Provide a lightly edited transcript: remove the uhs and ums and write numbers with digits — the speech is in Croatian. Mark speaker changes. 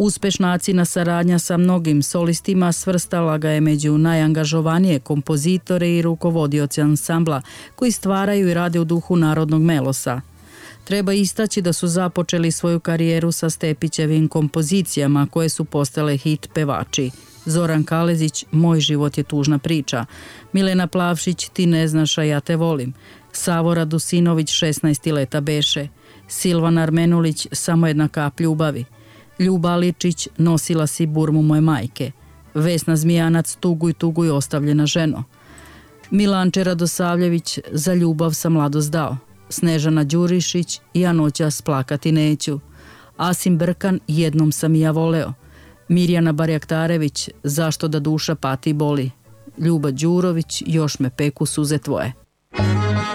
Speaker 1: Uspešna Acina saradnja sa mnogim solistima svrstala ga je među najangažovanije kompozitore i rukovodioce ansambla koji stvaraju i rade u duhu narodnog melosa. Treba istaći da su započeli svoju karijeru sa Stepićevim kompozicijama koje su postale hit pevači. Zoran Kalezić, Moj život je tužna priča, Milena Plavšić, Ti ne znaš, a ja te volim, Savo Radusinović, 16 leta beše, Silvana Armenulić, Samo jedna kap ljubavi, Ljuba Aličić, Nosila si burmu moje majke, Vesna Zmijanac, Tuguj, tuguj, ostavljena ženo, Milanče Radosavljević, Za ljubav sam mladost dao, Snežana Đurišić, Ja noćas plakati neću, Asim Brkan, Jednom sam i ja voleo, Mirjana Barjaktarević, Zašto da duša pati i boli, Ljuba Đurović, Još me peku suze tvoje.